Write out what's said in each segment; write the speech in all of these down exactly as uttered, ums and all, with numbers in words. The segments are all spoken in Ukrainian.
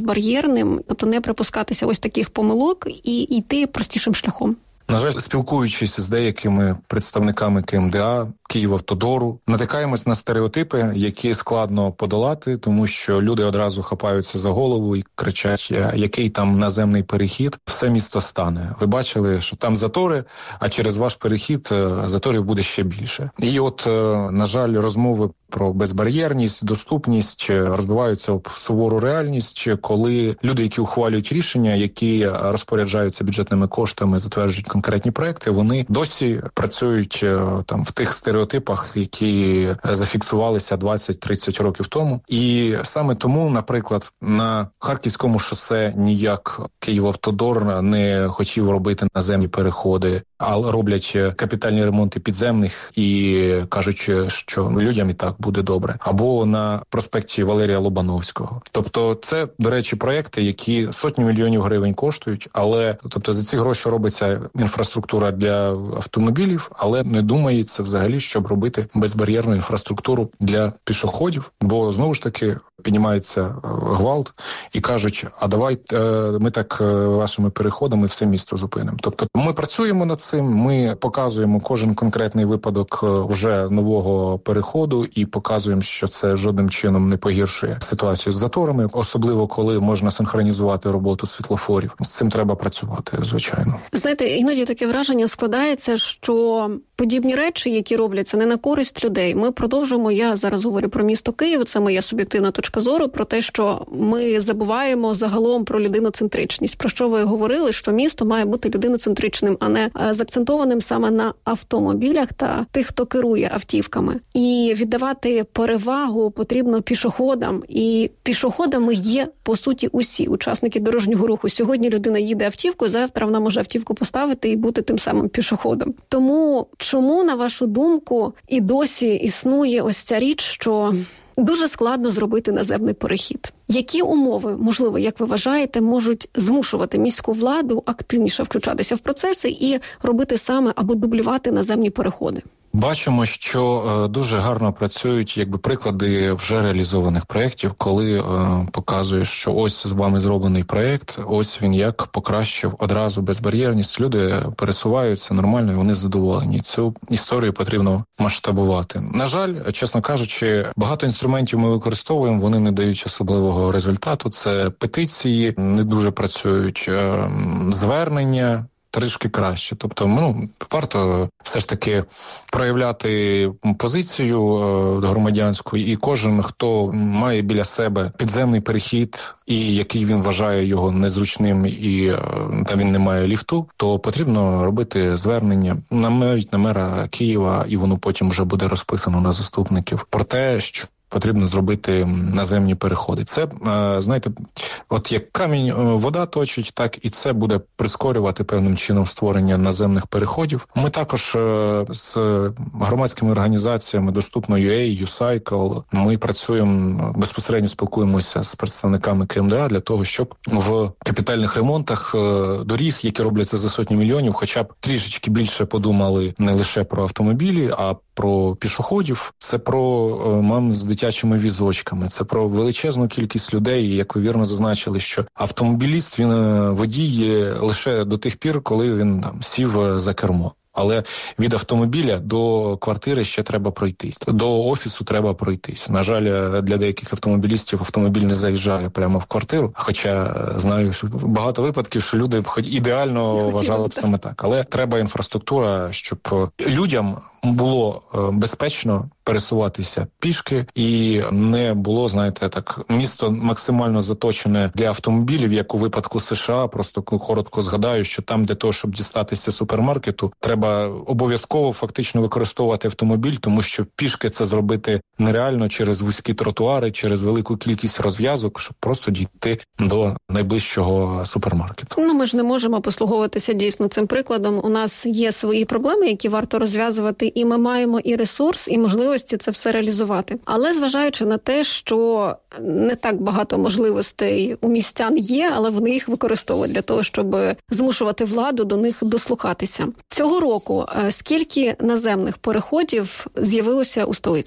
безбар'єрним, тобто не припускатися ось таких помилок і йти простішим шляхом? На жаль, спілкуючись з деякими представниками КМДА, Київавтодору, натикаємось на стереотипи, які складно подолати, тому що люди одразу хапаються за голову і кричать, який там наземний перехід, все місто стане. Ви бачили, що там затори, а через ваш перехід заторів буде ще більше. І от, на жаль, розмови про безбар'єрність, доступність розбиваються об сувору реальність, коли люди, які ухвалюють рішення, які розпоряджаються бюджетними коштами, затверджують конкретні проекти, вони досі працюють там в тих стереотипах, які зафіксувалися двадцять-тридцять років тому. І саме тому, наприклад, на Харківському шосе ніяк Київавтодор не хотів робити наземні переходи, а роблять капітальні ремонти підземних і кажуть, що людям і так буде добре. Або на проспекті Валерія Лобановського. Тобто це, до речі, проекти, які сотні мільйонів гривень коштують, але тобто за ці гроші робиться інфраструктура для автомобілів, але не думається взагалі, щоб робити безбар'єрну інфраструктуру для пішоходів, бо знову ж таки піднімається гвалт і кажуть, а давай ми так вашими переходами все місто зупинимо. Тобто ми працюємо над цим, ми показуємо кожен конкретний випадок вже нового переходу і показуємо, що це жодним чином не погіршує ситуацію з заторами, особливо коли можна синхронізувати роботу світлофорів. З цим треба працювати, звичайно. Знаєте, іноді таке враження складається, що подібні речі, які робляться не на користь людей, ми продовжуємо, я зараз говорю про місто Київ, це моя суб'єктивна точка зору, про те, що ми забуваємо загалом про людиноцентричність. Про що ви говорили, що місто має бути людиноцентричним, а не заакцентованим саме на автомобілях та тих, хто керує автівками. І віддавати перевагу потрібно пішоходам. І пішоходами є, по суті, усі учасники дорожнього руху. Сьогодні людина їде автівкою, завтра вона може автівку поставити і бути тим самим пішоходом. Тому чому, на вашу думку, і досі існує ось ця річ, що дуже складно зробити наземний перехід? Які умови, можливо, як ви вважаєте, можуть змушувати міську владу активніше включатися в процеси і робити саме або дублювати наземні переходи? Бачимо, що е, дуже гарно працюють якби приклади вже реалізованих проєктів, коли е, показуєш, що ось з вами зроблений проєкт, ось він як покращив одразу безбар'єрність. Люди пересуваються нормально, і вони задоволені. Цю історію потрібно масштабувати. На жаль, чесно кажучи, багато інструментів ми використовуємо, вони не дають особливого результату. Це петиції, не дуже працюють, е, звернення трішки краще. Тобто, ну, варто все ж таки проявляти позицію е, громадянську, і кожен, хто має біля себе підземний перехід, і який він вважає його незручним, і е, там він не має ліфту, то потрібно робити звернення навіть на мера Києва, і воно потім вже буде розписано на заступників, про те, що потрібно зробити наземні переходи. Це, знаєте, от як камінь вода точить, так і це буде прискорювати певним чином створення наземних переходів. Ми також з громадськими організаціями Доступно.ua, YouCycle, ми працюємо, безпосередньо спілкуємося з представниками КМДА для того, щоб в капітальних ремонтах доріг, які робляться за сотні мільйонів, хоча б трішечки більше подумали не лише про автомобілі, а про пішоходів. Це про мам з дитячими візочками, це про величезну кількість людей, як ви вірно зазначили, що автомобіліст, він водій лише до тих пір, коли він там сів за кермо. Але від автомобіля до квартири ще треба пройтись, до офісу треба пройтись. На жаль, для деяких автомобілістів автомобіль не заїжджає прямо в квартиру, хоча знаю, що багато випадків, що люди хоч ідеально вважали б саме так. Але треба інфраструктура, щоб людям було безпечно пересуватися пішки і не було, знаєте, так, місто максимально заточене для автомобілів, як у випадку США. Просто коротко згадаю, що там для того, щоб дістатися супермаркету, треба обов'язково фактично використовувати автомобіль, тому що пішки це зробити нереально через вузькі тротуари, через велику кількість розв'язок, щоб просто дійти до найближчого супермаркету. Ну, ми ж не можемо послуговуватися дійсно цим прикладом. У нас є свої проблеми, які варто розв'язувати, і ми маємо і ресурс, і можливості це все реалізувати. Але зважаючи на те, що не так багато можливостей у містян є, але вони їх використовують для того, щоб змушувати владу до них дослухатися. Цього року скільки наземних переходів з'явилося у столиці?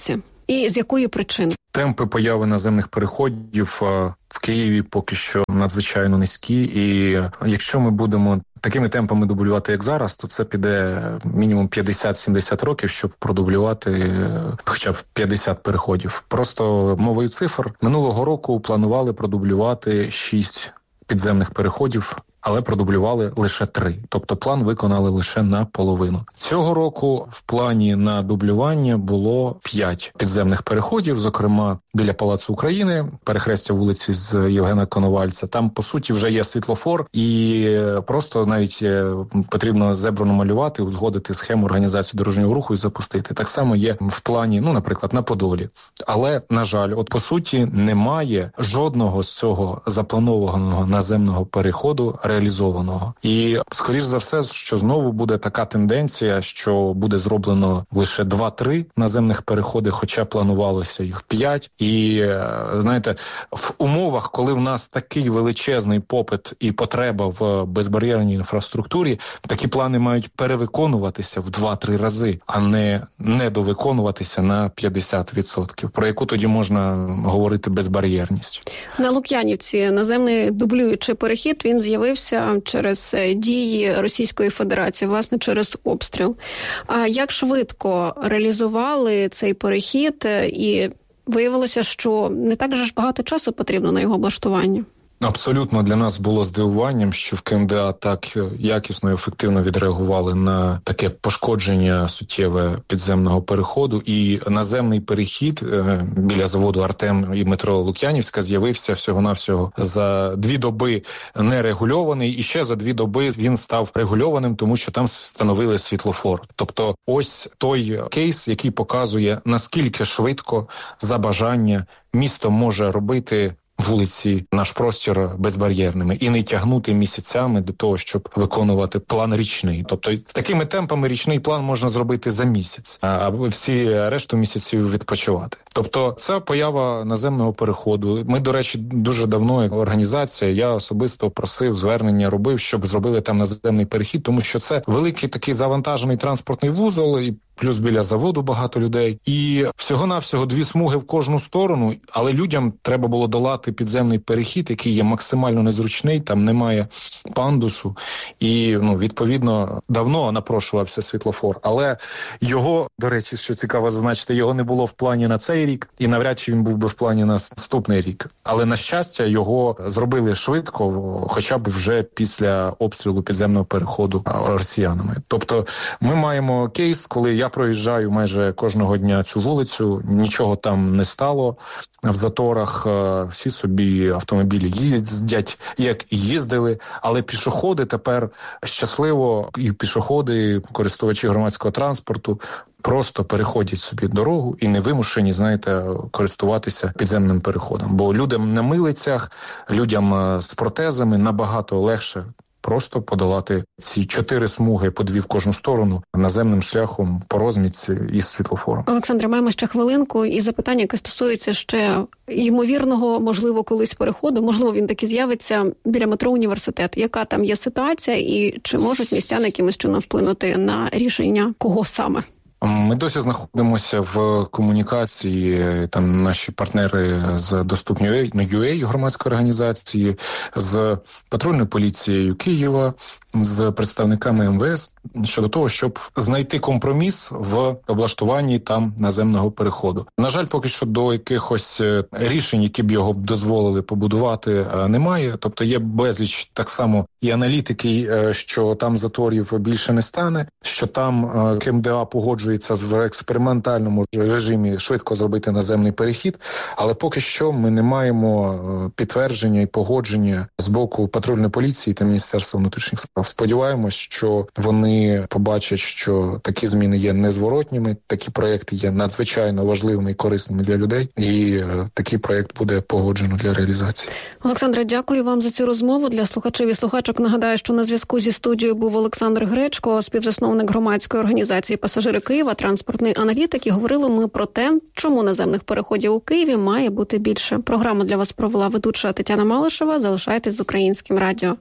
І з якої причини? Темпи появи наземних переходів в Києві поки що надзвичайно низькі, і якщо ми будемо такими темпами дублювати, як зараз, то це піде мінімум п'ятдесят-сімдесят років, щоб продублювати хоча б п'ятдесят переходів. Просто мовою цифр, минулого року планували продублювати шість підземних переходів, але продублювали лише три. Тобто план виконали лише наполовину. Цього року в плані на дублювання було п'ять підземних переходів, зокрема біля Палацу України, перехрестя вулиці з Євгена Коновальця. Там, по суті, вже є світлофор, і просто навіть потрібно зебру намалювати, узгодити схему організації дорожнього руху і запустити. Так само є в плані, ну, наприклад, на Подолі. Але, на жаль, от по суті, немає жодного з цього запланованого наземного переходу реалізованого. І, скоріш за все, що знову буде така тенденція, що буде зроблено лише два-три наземних переходи, хоча планувалося їх п'ять. І, знаєте, в умовах, коли в нас такий величезний попит і потреба в безбар'єрній інфраструктурі, такі плани мають перевиконуватися в два-три рази, а не недовиконуватися на п'ятдесят відсотків. Про яку тоді можна говорити безбар'єрність? На Лук'янівці наземний дублюючий перехід, він з'явився через дії Російської Федерації, власне, через обстріл. А як швидко реалізували цей перехід, і виявилося, що не так же ж багато часу потрібно на його облаштування? Абсолютно для нас було здивуванням, що в КМДА так якісно і ефективно відреагували на таке пошкодження суттєве підземного переходу. І наземний перехід біля заводу «Артем» і метро Лук'янівська з'явився всього-навсього за дві доби нерегульований, і ще за дві доби він став регульованим, тому що там встановили світлофор. Тобто ось той кейс, який показує, наскільки швидко за бажання місто може робити вулиці, наш простір безбар'єрними і не тягнути місяцями до того, щоб виконувати план річний. Тобто з такими темпами річний план можна зробити за місяць, а всі решту місяців відпочивати. Тобто це поява наземного переходу. Ми, до речі, дуже давно, як організація, я особисто просив, звернення робив, щоб зробили там наземний перехід, тому що це великий такий завантажений транспортний вузол, і плюс біля заводу багато людей. І всього-навсього дві смуги в кожну сторону, але людям треба було долати підземний перехід, який є максимально незручний, там немає пандусу. І, ну, відповідно, давно напрошувався світлофор. Але його, до речі, що цікаво зазначити, його не було в плані на цей рік, і навряд чи він був би в плані на наступний рік. Але, на щастя, його зробили швидко, хоча б вже після обстрілу підземного переходу росіянами. Тобто ми маємо кейс, коли я Я проїжджаю майже кожного дня цю вулицю, нічого там не стало в заторах, всі собі автомобілі їздять, як і їздили, але пішоходи тепер щасливо, і пішоходи, користувачі громадського транспорту, просто переходять собі дорогу і не вимушені, знаєте, користуватися підземним переходом. Бо людям на милицях, людям з протезами набагато легше просто подолати ці чотири смуги по дві в кожну сторону наземним шляхом по розмітці із світлофором. Олександре, маємо ще хвилинку і запитання, яке стосується ще ймовірного, можливо, колись переходу. Можливо, він таки з'явиться біля метро «Університет». Яка там є ситуація і чи можуть містяни якимось чином вплинути на рішення, кого саме? Ми досі знаходимося в комунікації, там наші партнери з Доступні.ю громадської організації, з патрульною поліцією Києва, з представниками ем ве ес щодо того, щоб знайти компроміс в облаштуванні там наземного переходу. На жаль, поки що до якихось рішень, які б його дозволили побудувати, немає. Тобто є безліч так само і аналітики, що там заторів більше не стане, що там КМДА погоджується в експериментальному режимі швидко зробити наземний перехід, але поки що ми не маємо підтвердження і погодження з боку патрульної поліції та Міністерства внутрішніх справ. Сподіваємось, що вони побачать, що такі зміни є незворотніми, такі проекти є надзвичайно важливими і корисними для людей, і такий проект буде погоджено для реалізації. Олександре, дякую вам за цю розмову. Для слухачів і слухачок нагадаю, що на зв'язку зі студією був Олександр Гречко, співзасновник громадської організації «Пасажири Києва», транспортний аналітик, і говорили ми про те, чому наземних переходів у Києві має бути більше. Програму для вас провела ведуча Тетяна Малишева. Залишайтесь з Українським радіо.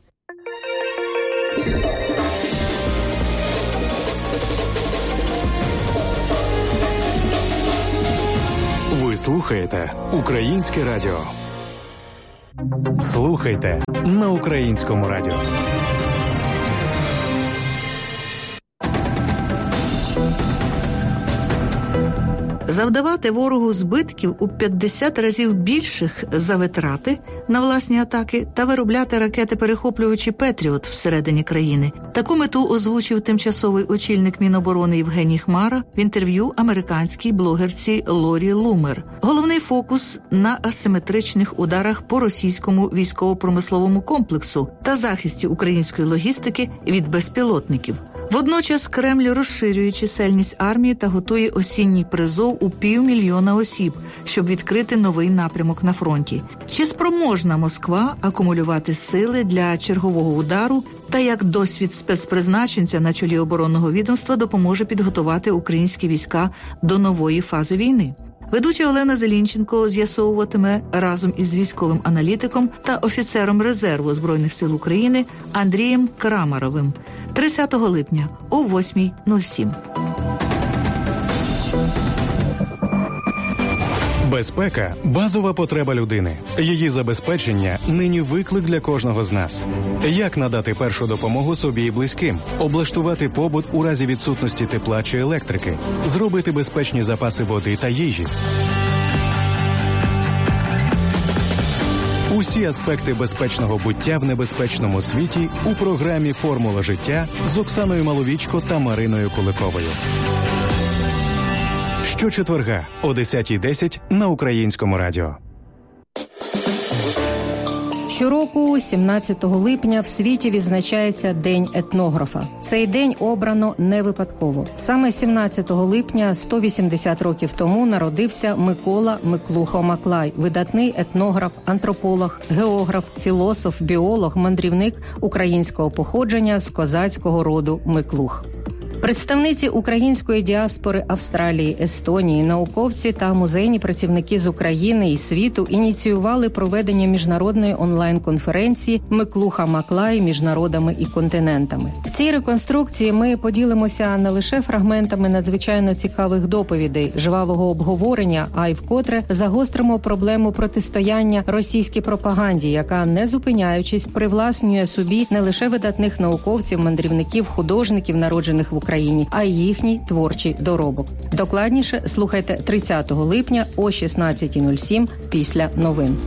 слухаєте Українське радіо. Слухайте на Українському радіо. Завдавати ворогу збитків у п'ятдесят разів більших за витрати на власні атаки та виробляти ракети-перехоплювачі «Петріот» всередині країни. Таку мету озвучив тимчасовий очільник Міноборони Євгеній Хмара в інтерв'ю американській блогерці Лорі Лумер. Головний фокус на асиметричних ударах по російському військово-промисловому комплексу та захисті української логістики від безпілотників. Водночас Кремль розширює чисельність армії та готує осінній призов у півмільйона осіб, щоб відкрити новий напрямок на фронті. Чи спроможна Москва акумулювати сили для чергового удару та як досвід спецпризначенця на чолі оборонного відомства допоможе підготувати українські війська до нової фази війни? Ведуча Олена Зелінченко з'ясовуватиме разом із військовим аналітиком та офіцером резерву Збройних сил України Андрієм Крамаровим тридцятого липня о восьмій нуль сім. Безпека – базова потреба людини. Її забезпечення – нині виклик для кожного з нас. Як надати першу допомогу собі і близьким? Облаштувати побут у разі відсутності тепла чи електрики? Зробити безпечні запаси води та їжі? Усі аспекти безпечного буття в небезпечному світі у програмі «Формула життя» з Оксаною Маловічко та Мариною Куликовою. Щочетверга о десятій десять на Українському радіо. Щороку, сімнадцятого липня, в світі відзначається День етнографа. Цей день обрано не випадково. Саме сімнадцятого липня, сто вісімдесят років тому, народився Микола Миклухо-Маклай, видатний етнограф, антрополог, географ, філософ, біолог, мандрівник українського походження з козацького роду Миклух. Представниці української діаспори Австралії, Естонії, науковці та музейні працівники з України і світу ініціювали проведення міжнародної онлайн-конференції «Миклуха-Маклай між народами і континентами». В цій реконструкції ми поділимося не лише фрагментами надзвичайно цікавих доповідей, жвавого обговорення, а й вкотре загостримо проблему протистояння російській пропаганді, яка, не зупиняючись, привласнює собі не лише видатних науковців, мандрівників, художників, народжених в Україні, а й їхній творчий доробок. Докладніше слухайте тридцятого липня о шістнадцятій нуль сім після новин.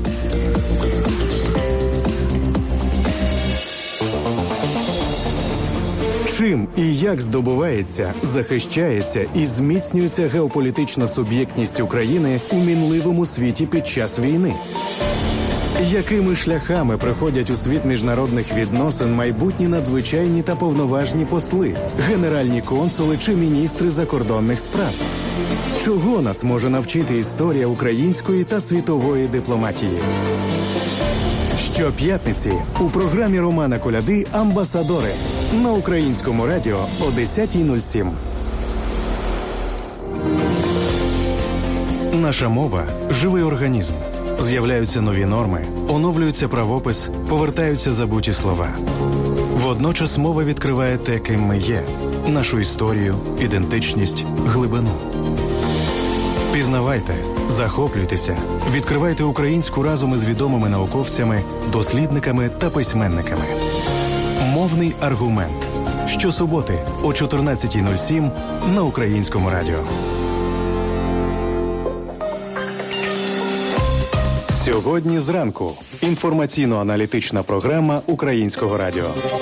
Чим і як здобувається, захищається і зміцнюється геополітична суб'єктність України у мінливому світі під час війни? Якими шляхами приходять у світ міжнародних відносин майбутні надзвичайні та повноважні посли, генеральні консули чи міністри закордонних справ? Чого нас може навчити історія української та світової дипломатії? Щоп'ятниці у програмі Романа Коляди «Амбасадори» на Українському радіо о десятій нуль сім. Наша мова – живий організм. З'являються нові норми, оновлюється правопис, повертаються забуті слова. Водночас мова відкриває те, ким ми є – нашу історію, ідентичність, глибину. Пізнавайте, захоплюйтеся, відкривайте українську разом із відомими науковцями, дослідниками та письменниками. Мовний аргумент. Щосуботи о чотирнадцятій нуль сім на Українському радіо. Сьогодні зранку. Інформаційно-аналітична програма Українського радіо.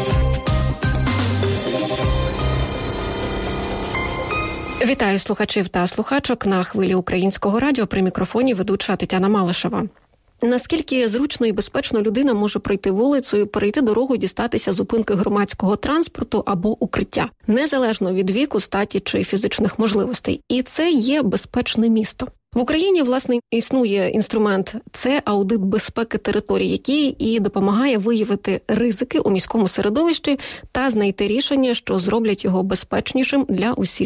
Вітаю слухачів та слухачок на хвилі Українського радіо. При мікрофоні ведуча Тетяна Малишева. Наскільки зручно і безпечно людина може пройти вулицею, перейти дорогу і дістатися зупинки громадського транспорту або укриття, незалежно від віку, статі чи фізичних можливостей. І це є безпечне місто. В Україні, власне, існує інструмент – це аудит безпеки територій, який і допомагає виявити ризики у міському середовищі та знайти рішення, що зроблять його безпечнішим для усіх.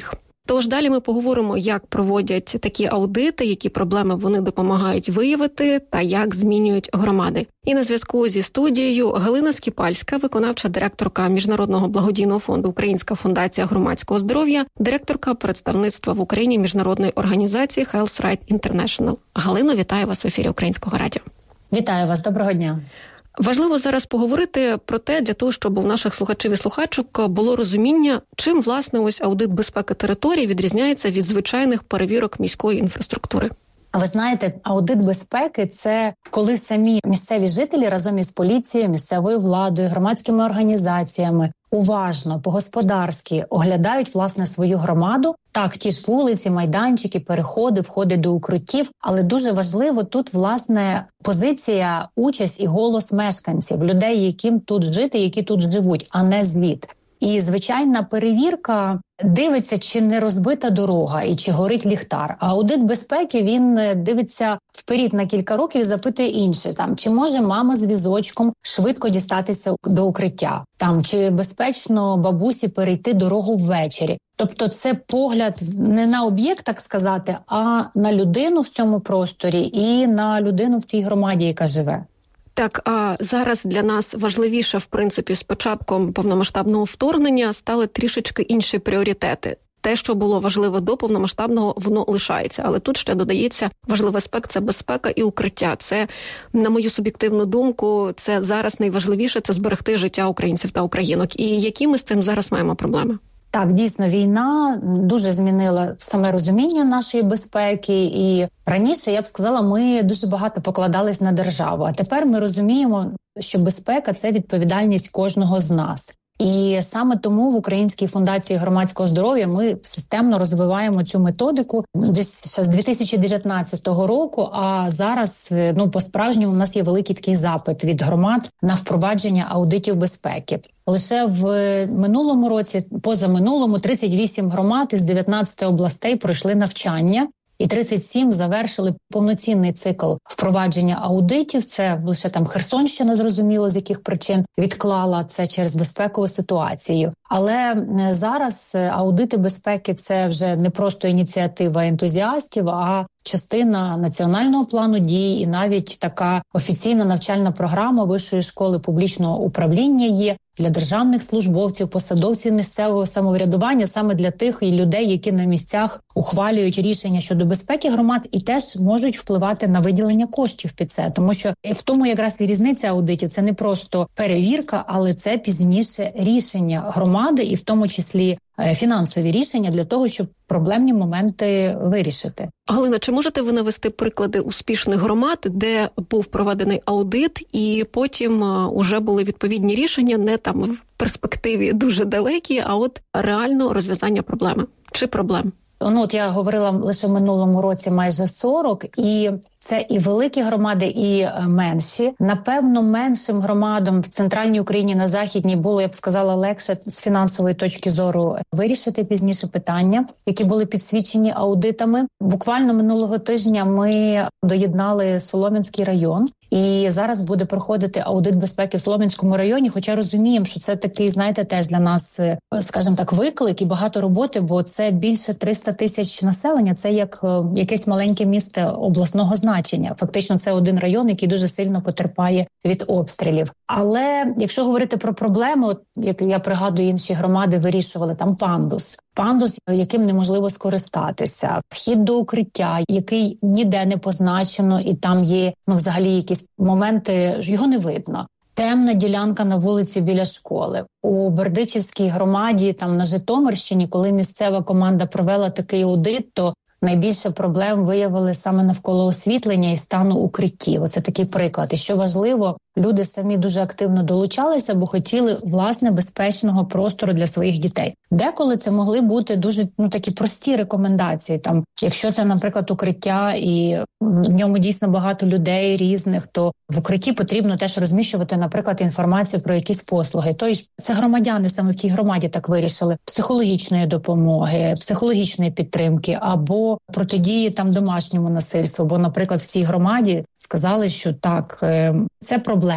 Тож далі ми поговоримо, як проводять такі аудити, які проблеми вони допомагають виявити та як змінюють громади. І на зв'язку зі студією Галина Скіпальська, виконавча директорка Міжнародного благодійного фонду «Українська фундація громадського здоров'я», директорка представництва в Україні міжнародної організації Health Right International. Галино, вітаю вас в ефірі Українського радіо. Вітаю вас, доброго дня. Важливо зараз поговорити про те, для того, щоб у наших слухачів і слухачок було розуміння, чим, власне, ось аудит безпеки територій відрізняється від звичайних перевірок міської інфраструктури. Ви знаєте, аудит безпеки – це коли самі місцеві жителі разом із поліцією, місцевою владою, громадськими організаціями уважно, по-господарськи оглядають, власне, свою громаду. Так, ті ж вулиці, майданчики, переходи, входи до укриттів. Але дуже важливо тут, власне, позиція, участь і голос мешканців, людей, яким тут жити, які тут живуть, а не звіт. І звичайна перевірка дивиться, чи не розбита дорога і чи горить ліхтар. А аудит безпеки, він дивиться вперед на кілька років і запитує інше. Там, чи може мама з візочком швидко дістатися до укриття? Там, чи безпечно бабусі перейти дорогу ввечері? Тобто це погляд не на об'єкт, так сказати, а на людину в цьому просторі і на людину в цій громаді, яка живе. Так, а зараз для нас важливіше, в принципі, з початком повномасштабного вторгнення стали трішечки інші пріоритети. Те, що було важливо до повномасштабного, воно лишається. Але тут ще додається важливий аспект – це безпека і укриття. Це, на мою суб'єктивну думку, це зараз найважливіше – це зберегти життя українців та українок. І які ми з цим зараз маємо проблеми? Так, дійсно, війна дуже змінила саме розуміння нашої безпеки. І раніше, я б сказала, ми дуже багато покладались на державу. А тепер ми розуміємо, що безпека – це відповідальність кожного з нас. І саме тому в Українській фундації громадського здоров'я ми системно розвиваємо цю методику десь ще з дві тисячі дев'ятнадцятого року, а зараз, ну, по-справжньому у нас є великий такий запит від громад на впровадження аудитів безпеки. Лише в минулому році, позаминулому, тридцять вісім громад із дев'ятнадцяти областей пройшли навчання. І тридцять сім завершили повноцінний цикл впровадження аудитів. Це лише там Херсонщина, зрозуміло, з яких причин відклала це через безпекову ситуацію. Але зараз аудити безпеки – це вже не просто ініціатива ентузіастів, а частина національного плану дій і навіть така офіційна навчальна програма Вищої школи публічного управління є для державних службовців, посадовців місцевого самоврядування, саме для тих людей, які на місцях ухвалюють рішення щодо безпеки громад і теж можуть впливати на виділення коштів під це. Тому що в тому якраз і різниця аудитів – це не просто перевірка, але це пізніше рішення громади і в тому числі фінансові рішення для того, щоб проблемні моменти вирішити. Галина, чи можете ви навести приклади успішних громад, де був проведений аудит і потім уже були відповідні рішення, не там в перспективі дуже далекі, а от реально розв'язання проблеми чи проблем? Ну, от я говорила лише в минулому році майже сорок, і це і великі громади, і менші. Напевно, меншим громадам в центральній Україні, на західній було, я б сказала, легше з фінансової точки зору вирішити пізніше питання, які були підсвічені аудитами. Буквально минулого тижня ми доєднали Солом'янський район. І зараз буде проходити аудит безпеки в Солом'янському районі, хоча розуміємо, що це такий, знаєте, теж для нас, скажімо так, виклик і багато роботи, бо це більше триста тисяч населення, це як якесь маленьке місто обласного значення. Фактично це один район, який дуже сильно потерпає від обстрілів. Але якщо говорити про проблеми, от, як я пригадую, інші громади вирішували там пандус. Пандус, яким неможливо скористатися, вхід до укриття, який ніде не позначено, і там є, ну, взагалі якісь моменти, його не видно. Темна ділянка на вулиці біля школи. У Бердичівській громаді, там на Житомирщині, коли місцева команда провела такий аудит, то найбільше проблем виявили саме навколо освітлення і стану укриттів. Оце такий приклад. І що важливо, люди самі дуже активно долучалися, бо хотіли, власне, безпечного простору для своїх дітей. Деколи це могли бути дуже, ну, такі прості рекомендації. Там, якщо це, наприклад, укриття і в ньому дійсно багато людей різних, то в укритті потрібно теж розміщувати, наприклад, інформацію про якісь послуги. Тобто це громадяни саме в тій громаді так вирішили. Психологічної допомоги, психологічної підтримки або протидії там домашньому насильству. Бо, наприклад, в цій громаді сказали, що так, це проблема.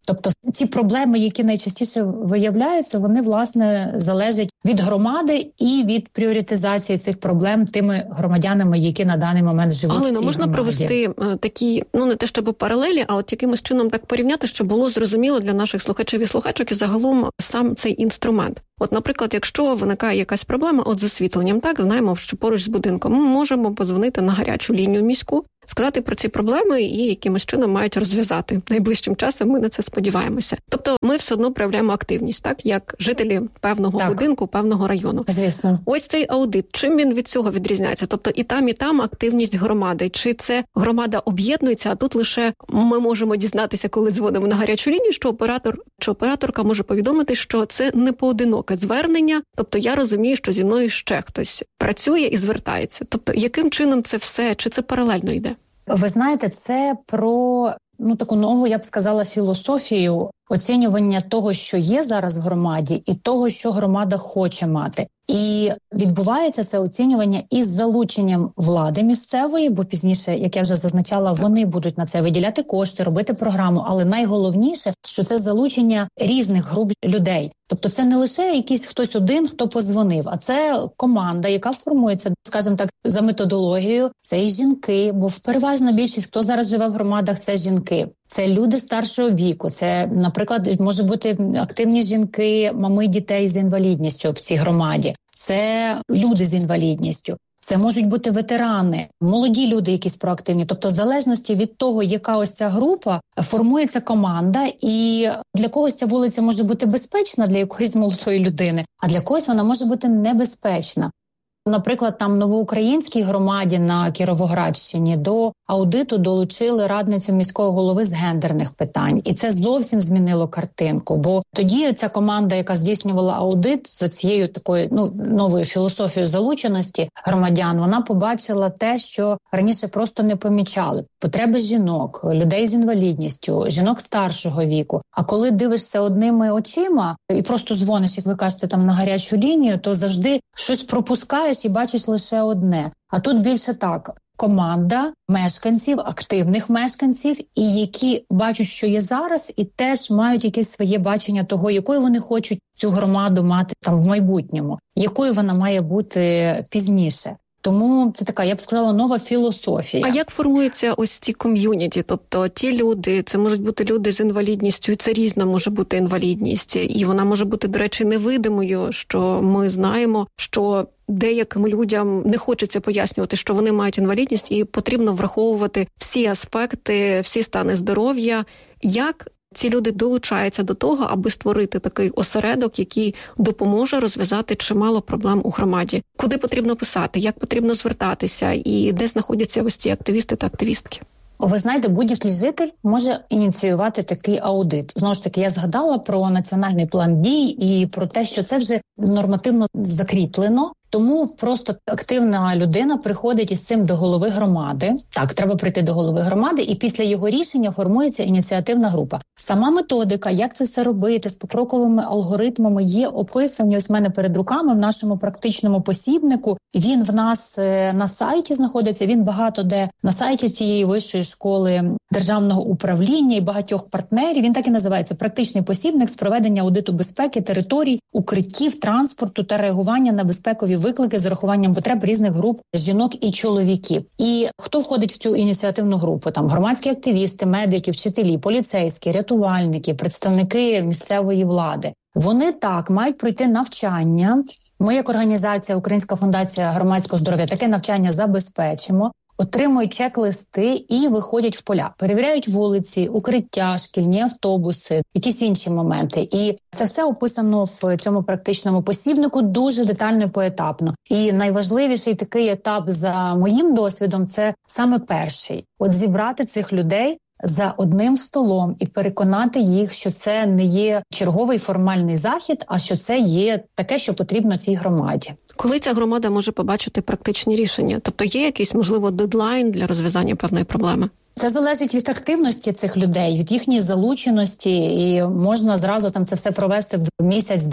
Тобто ці проблеми, які найчастіше виявляються, вони, власне, залежать від громади і від пріоритизації цих проблем тими громадянами, які на даний момент живуть Галина, в цій можна громаді. провести такі, ну не те щоб паралелі, а от якимось чином так порівняти, щоб було зрозуміло для наших слухачів і слухачок і загалом сам цей інструмент. От, наприклад, якщо виникає якась проблема от з освітленням, так, знаємо, що поруч з будинком ми можемо подзвонити на гарячу лінію міську, сказати про ці проблеми і якимось чином мають розв'язати. Найближчим часом ми на це сподіваємося. Тобто ми все одно проявляємо активність, так, як жителі певного так. будинку, певного району. Звісно. Ось цей аудит, чим він від цього відрізняється? Тобто і там, і там активність громади. Чи це громада об'єднується, а тут лише ми можемо дізнатися, коли дзвонимо на гарячу лінію, що оператор чи операторка може повідомити, що це не поодиноке звернення. Тобто я розумію, що зі мною ще хтось працює і звертається. Тобто яким чином це все, чи це паралельно йде? Ви знаєте, це про, ну, таку нову, я б сказала, філософію оцінювання того, що є зараз в громаді, і того, що громада хоче мати. І відбувається це оцінювання із залученням влади місцевої, бо пізніше, як я вже зазначала, вони будуть на це виділяти кошти, робити програму. Але найголовніше, що це залучення різних груп людей. Тобто це не лише якийсь хтось один, хто позвонив, а це команда, яка формується, скажімо так, за методологією. Це і жінки, бо переважна більшість, хто зараз живе в громадах, це жінки. Це люди старшого віку, це, наприклад, може бути активні жінки, мами дітей з інвалідністю в цій громаді. Це люди з інвалідністю. Це можуть бути ветерани, молоді люди якісь проактивні. Тобто в залежності від того, яка ось ця група, формується команда, і для когось ця вулиця може бути безпечна, для якоїсь молодої людини, а для когось вона може бути небезпечна. Наприклад, там новоукраїнській громаді на Кіровоградщині до аудиту долучили радницю міського голови з гендерних питань. І це зовсім змінило картинку. Бо тоді ця команда, яка здійснювала аудит за цією такою ну, новою філософією залученості громадян, вона побачила те, що раніше просто не помічали. Потреби жінок, людей з інвалідністю, жінок старшого віку. А коли дивишся одними очима і просто дзвониш, як ви кажете, там на гарячу лінію, то завжди щось пропускаєш і бачиш лише одне. А тут більше так. Команда мешканців, активних мешканців, і які бачать, що є зараз, і теж мають якесь своє бачення того, якою вони хочуть цю громаду мати там в майбутньому, якою вона має бути пізніше. Тому це така, я б сказала, нова філософія. А як формуються ось ці ком'юніті? Тобто ті люди, це можуть бути люди з інвалідністю, і це різна може бути інвалідність. І вона може бути, до речі, невидимою, що ми знаємо, що деяким людям не хочеться пояснювати, що вони мають інвалідність, і потрібно враховувати всі аспекти, всі стани здоров'я. Як ці люди долучаються до того, аби створити такий осередок, який допоможе розв'язати чимало проблем у громаді? Куди потрібно писати, як потрібно звертатися, і де знаходяться ось ці активісти та активістки? Ви знаєте, будь-який житель може ініціювати такий аудит. Знову ж таки, я згадала про національний план дій і про те, що це вже нормативно закріплено. Тому просто активна людина приходить із цим до голови громади. Так, треба прийти до голови громади, і після його рішення формується ініціативна група. Сама методика, як це все робити, з покроковими алгоритмами є описані ось в мене перед руками в нашому практичному посібнику. Він в нас на сайті знаходиться, він багато де на сайті цієї вищої школи державного управління і багатьох партнерів. Він так і називається «Практичний посібник з проведення аудиту безпеки територій, укриттів, транспорту та реагування на безпекові виклики з урахуванням потреб різних груп жінок і чоловіків». І хто входить в цю ініціативну групу? Там громадські активісти, медики, вчителі, поліцейські, рятувальники, представники місцевої влади. Вони так мають пройти навчання. Ми, як організація Українська фундація громадського здоров'я, таке навчання забезпечимо. Отримують чек-листи і виходять в поля. Перевіряють вулиці, укриття, шкільні автобуси, якісь інші моменти. І це все описано в цьому практичному посібнику дуже детально і поетапно. І найважливіший такий етап за моїм досвідом – це саме перший. От зібрати цих людей за одним столом і переконати їх, що це не є черговий формальний захід, а що це є таке, що потрібно цій громаді. Коли ця громада може побачити практичні рішення? Тобто є якийсь, можливо, дедлайн для розв'язання певної проблеми? Це залежить від активності цих людей, від їхньої залученості, і можна зразу там це все провести в місяць-два.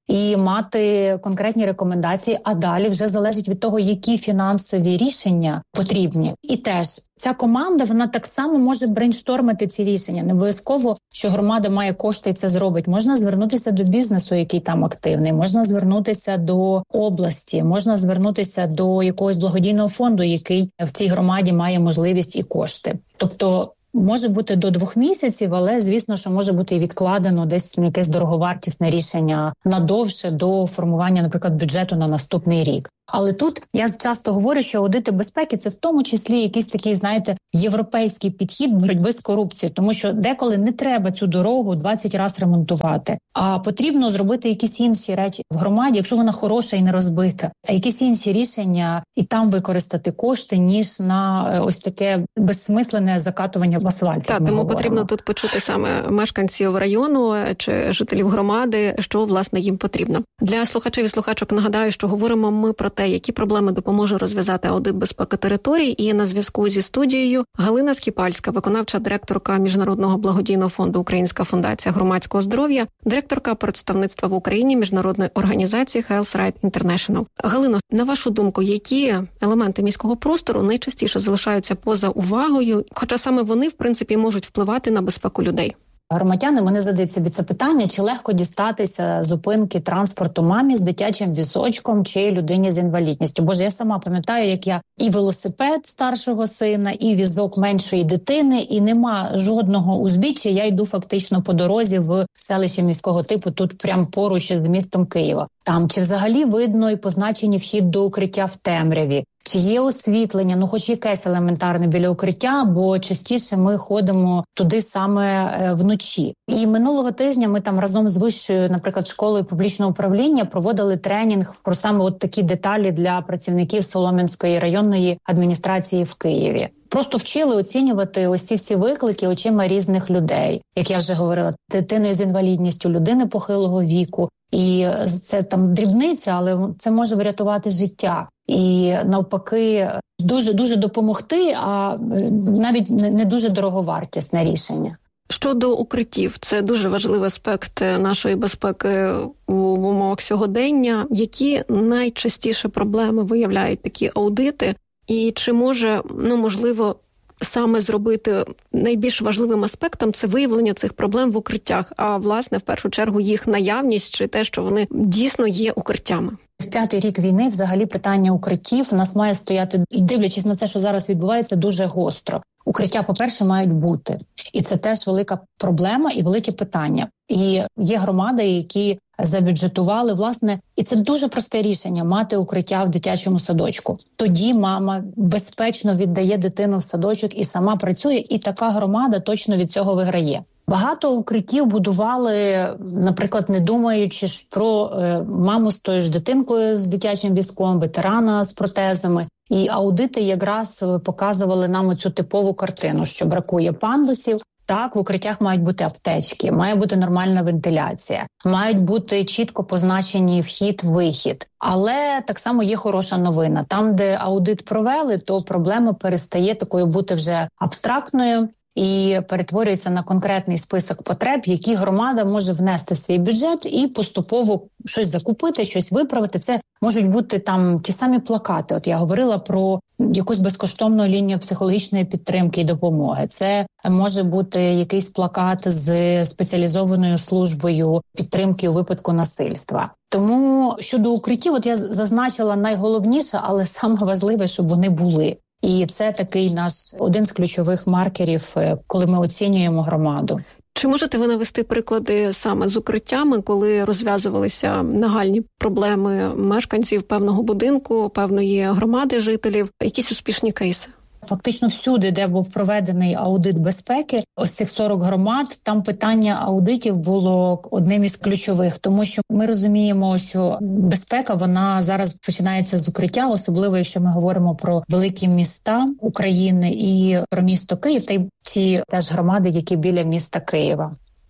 і мати конкретні рекомендації, а далі вже залежить від того, які фінансові рішення потрібні. І теж ця команда, вона так само може брейнштормити ці рішення. Не обов'язково, що громада має кошти і це зробить. Можна звернутися до бізнесу, який там активний, можна звернутися до області, можна звернутися до якогось благодійного фонду, який в цій громаді має можливість і кошти. Тобто може бути до двох місяців, але, звісно, що може бути і відкладено десь на якесь дороговартісне рішення надовше до формування, наприклад, бюджету на наступний рік. Але тут я часто говорю, що аудити безпеки – це в тому числі якийсь такий, знаєте, європейський підхід боротьби з корупцією, тому що деколи не треба цю дорогу двадцять разів ремонтувати, а потрібно зробити якісь інші речі в громаді, якщо вона хороша і не розбита, а якісь інші рішення і там використати кошти, ніж на ось таке безсмисленне закатування в асфальт. Так, тому потрібно тут почути саме мешканців району чи жителів громади, що, власне, їм потрібно. Для слухачів і слухачок нагадаю, що говоримо ми про те, які проблеми допоможе розв'язати аудит безпеки територій. І на зв'язку зі студією Галина Скіпальська, виконавча директорка Міжнародного благодійного фонду «Українська фундація громадського здоров'я», директорка представництва в Україні міжнародної організації Health Right International. Галино, на вашу думку, які елементи міського простору найчастіше залишаються поза увагою, хоча саме вони, в принципі, можуть впливати на безпеку людей? Громадяни мене задають собі це питання, чи легко дістатися зупинки транспорту мамі з дитячим візочком чи людині з інвалідністю. Боже, я сама пам'ятаю, як я і велосипед старшого сина, і візок меншої дитини, і нема жодного узбіччя. Я йду фактично по дорозі в селище міського типу, тут прямо поруч з містом Києва. Там чи взагалі видно і позначені вхід до укриття в темряві, чи є освітлення, ну хоч якесь елементарне біля укриття, бо частіше ми ходимо туди саме вночі. І минулого тижня ми там разом з вищою, наприклад, школою публічного управління проводили тренінг про саме от такі деталі для працівників Солом'янської районної адміністрації в Києві. Просто вчили оцінювати ось ці всі виклики очима різних людей. Як я вже говорила, дитини з інвалідністю, людини похилого віку. І це там дрібниця, але це може врятувати життя. І навпаки, дуже-дуже допомогти, а навіть не дуже дороговартісне рішення. Щодо укриттів, це дуже важливий аспект нашої безпеки у умовах сьогодення. Які найчастіше проблеми виявляють такі аудити? І чи може, ну, можливо, саме зробити найбільш важливим аспектом це виявлення цих проблем в укриттях, а, власне, в першу чергу їх наявність чи те, що вони дійсно є укриттями? В п'ятий рік війни взагалі питання укриттів у нас має стояти, дивлячись на це, що зараз відбувається, дуже гостро. Укриття, по-перше, мають бути. І це теж велика проблема і велике питання. І є громади, які забюджетували, власне, і це дуже просте рішення – мати укриття в дитячому садочку. Тоді мама безпечно віддає дитину в садочок і сама працює, і така громада точно від цього виграє. Багато укриттів будували, наприклад, не думаючи про е, маму з тою ж дитинкою з дитячим візком, ветерана з протезами. І аудити якраз показували нам цю типову картину, що бракує пандусів. Так, в укриттях мають бути аптечки, має бути нормальна вентиляція, мають бути чітко позначені вхід-вихід. Але так само є хороша новина. Там, де аудит провели, то проблема перестає такою бути вже абстрактною і перетворюється на конкретний список потреб, які громада може внести в свій бюджет і поступово щось закупити, щось виправити. Це можуть бути там ті самі плакати. От я говорила про якусь безкоштовну лінію психологічної підтримки і допомоги. Це може бути якийсь плакат з спеціалізованою службою підтримки у випадку насильства. Тому щодо укриттів, от я зазначила найголовніше, але саме важливе, щоб вони були. І це такий наш один з ключових маркерів, коли ми оцінюємо громаду. Чи можете ви навести приклади саме з укриттями, коли розв'язувалися нагальні проблеми мешканців певного будинку, певної громади жителів, якісь успішні кейси? Фактично всюди, де був проведений аудит безпеки, ось цих сорок громад, там питання аудитів було одним із ключових, тому що ми розуміємо, що безпека, вона зараз починається з укриття, особливо якщо ми говоримо про великі міста України і про місто Київ, та й ті теж громади, які біля міста Києва.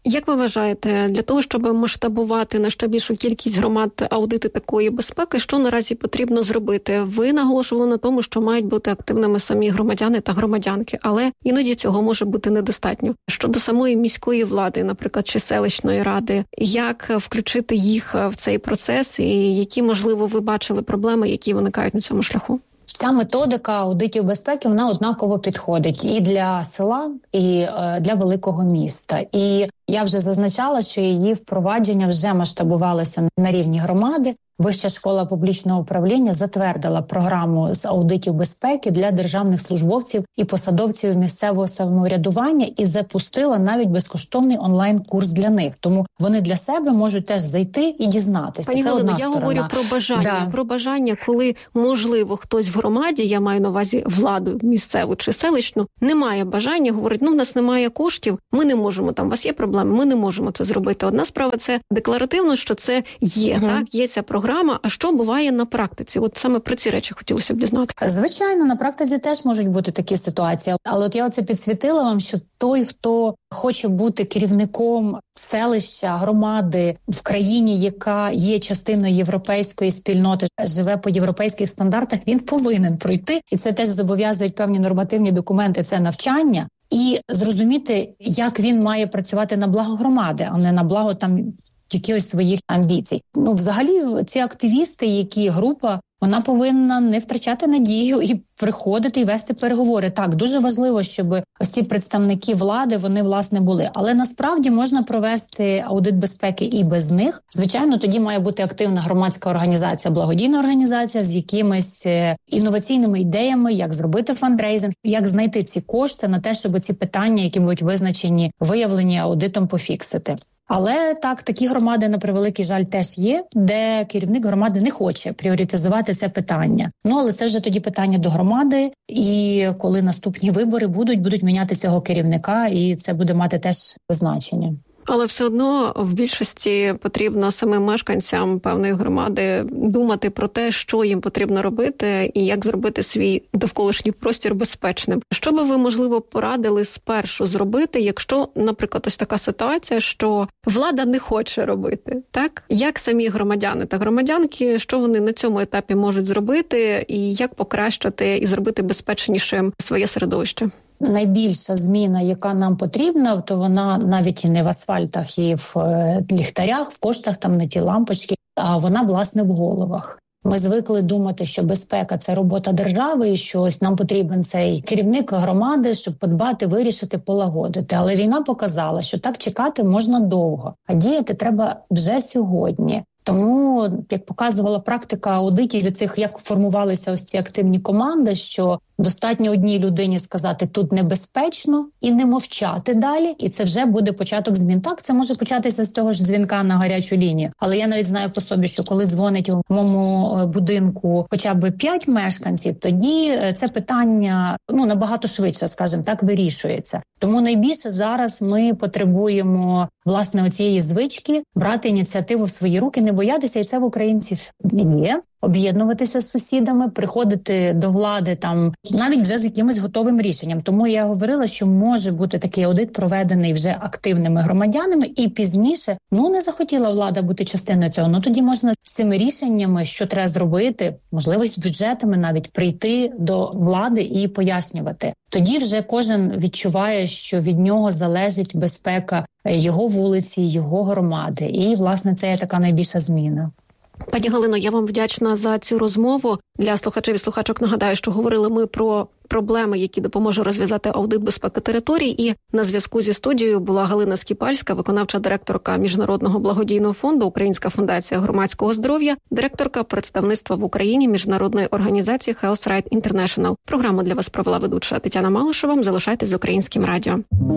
Як ви вважаєте, для того, щоб масштабувати на ще більшу кількість громад аудити такої безпеки, що наразі потрібно зробити? Ви наголошували на тому, що мають бути активними самі громадяни та громадянки, але іноді цього може бути недостатньо. Щодо самої міської влади, наприклад, чи селищної ради, як включити їх в цей процес і які, можливо, ви бачили проблеми, які виникають на цьому шляху? Ця методика аудитів безпеки, вона однаково підходить і для села, і е, для великого міста. І я вже зазначала, що її впровадження вже масштабувалося на рівні громади. Вища школа публічного управління затвердила програму з аудитів безпеки для державних службовців і посадовців місцевого самоврядування і запустила навіть безкоштовний онлайн-курс для них. Тому вони для себе можуть теж зайти і дізнатися. Пані Це Галино, одна я сторона. говорю про бажання. Да. Про бажання, коли, можливо, хтось в громаді, я маю на увазі владу місцеву чи селищну, не має бажання, говорить, ну, в нас немає коштів, ми не можемо, там, у вас є проблеми, ми не можемо це зробити. Одна справа – це декларативно, що це є, угу. так, є ця програма. А що буває на практиці? От саме про ці речі хотілося б дізнати. Звичайно, на практиці теж можуть бути такі ситуації. Але от я оце підсвітила вам, що той, хто хоче бути керівником селища, громади в країні, яка є частиною європейської спільноти, живе по європейських стандартах, він повинен пройти. І це теж зобов'язують певні нормативні документи, це навчання. І зрозуміти, як він має працювати на благо громади, а не на благо там якихось своїх амбіцій. Ну, взагалі, ці активісти, які група, вона повинна не втрачати надію і приходити і вести переговори. Так, дуже важливо, щоб ось ці представники влади, вони, власне, були. Але насправді можна провести аудит безпеки і без них. Звичайно, тоді має бути активна громадська організація, благодійна організація з якимись інноваційними ідеями, як зробити фандрейзинг, як знайти ці кошти на те, щоб ці питання, які будуть визначені, виявлені аудитом, пофіксити. Але так, такі громади, на превеликий жаль, теж є, де керівник громади не хоче пріоритизувати це питання. Ну, але це вже тоді питання до громади, і коли наступні вибори будуть, будуть міняти цього керівника, і це буде мати теж значення. Але все одно в більшості потрібно самим мешканцям певної громади думати про те, що їм потрібно робити і як зробити свій довколишній простір безпечним. Що би ви, можливо, порадили спершу зробити, якщо, наприклад, ось така ситуація, що влада не хоче робити, так? Як самі громадяни та громадянки, що вони на цьому етапі можуть зробити і як покращити і зробити безпечнішим своє середовище? Найбільша зміна, яка нам потрібна, то вона навіть і не в асфальтах, і в е, ліхтарях, в коштах, там не ті лампочки, а вона, власне, в головах. Ми звикли думати, що безпека – це робота держави, і що ось нам потрібен цей керівник громади, щоб подбати, вирішити, полагодити. Але війна показала, що так чекати можна довго, а діяти треба вже сьогодні. Тому, як показувала практика аудитів від цих, як формувалися ось ці активні команди, що достатньо одній людині сказати «тут небезпечно» і не мовчати далі, і це вже буде початок змін. Так, це може початися з того ж дзвінка на гарячу лінію. Але я навіть знаю по собі, що коли дзвонить у моєму будинку хоча б п'ять мешканців, тоді це питання ну набагато швидше, скажімо так, вирішується. Тому найбільше зараз ми потребуємо, власне, оцієї звички брати ініціативу в свої руки, не боятися, і це в українців є. Об'єднуватися з сусідами, приходити до влади там навіть вже з якимось готовим рішенням. Тому я говорила, що може бути такий аудит проведений вже активними громадянами, і пізніше, ну, не захотіла влада бути частиною цього. Ну, тоді можна з цими рішеннями, що треба зробити, можливо, з бюджетами навіть прийти до влади і пояснювати. Тоді вже кожен відчуває, що від нього залежить безпека його вулиці, його громади. І, власне, це є така найбільша зміна. Пані Галино, я вам вдячна за цю розмову. Для слухачів і слухачок нагадаю, що говорили ми про проблеми, які допоможуть розв'язати аудит безпеки територій. І на зв'язку зі студією була Галина Скіпальська, виконавча директорка Міжнародного благодійного фонду «Українська фундація громадського здоров'я», директорка представництва в Україні міжнародної організації Health Right International. Програму для вас провела ведуча Тетяна Малишева. Залишайтесь з Українським радіо.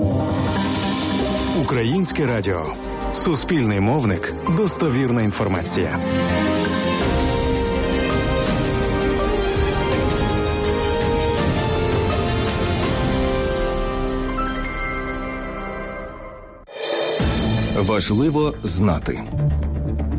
Українське радіо. Суспільний мовник. Достовірна інформація. Важливо знати.